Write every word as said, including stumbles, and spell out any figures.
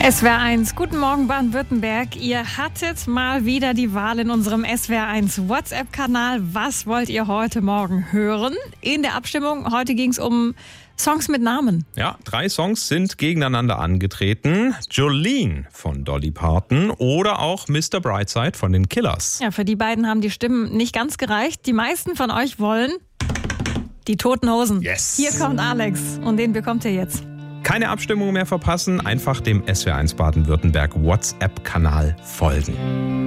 S W R eins, guten Morgen Baden-Württemberg. Ihr hattet mal wieder die Wahl in unserem S W R eins WhatsApp-Kanal. Was wollt ihr heute Morgen hören? In der Abstimmung heute ging es um Songs mit Namen. Ja, drei Songs sind gegeneinander angetreten. Jolene von Dolly Parton oder auch Mister Brightside von den Killers. Ja, für die beiden haben die Stimmen nicht ganz gereicht. Die meisten von euch wollen die Toten Hosen. Yes. Hier kommt Alex und den bekommt ihr jetzt. Keine Abstimmung mehr verpassen, einfach dem S W R eins Baden-Württemberg WhatsApp-Kanal folgen.